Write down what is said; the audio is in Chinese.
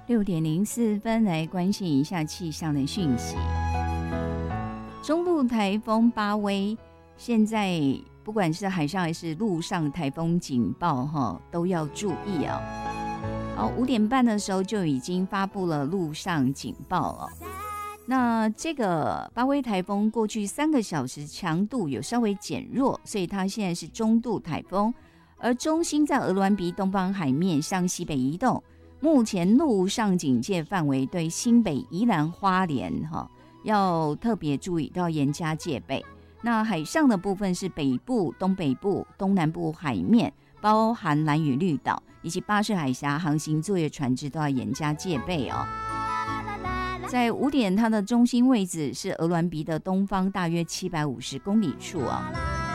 6:04来关心一下气象的讯息。中部台风巴威，现在不管是海上还是陆上台风警报都要注意啊。好，5点半的时候就已经发布了陆上警报了。那这个巴威台风过去3个小时强度有稍微减弱，所以它现在是中度台风，而中心在鹅銮鼻东方海面向西北移动。目前陆上警戒范围对新北、宜兰、花莲要特别注意，都要严加戒备。那海上的部分是北部、东北部、东南部海面，包含兰屿绿岛以及巴士海峡航行作业船只都要严加戒备哦。在5点，它的中心位置是鹅銮鼻的东方大约750公里处啊。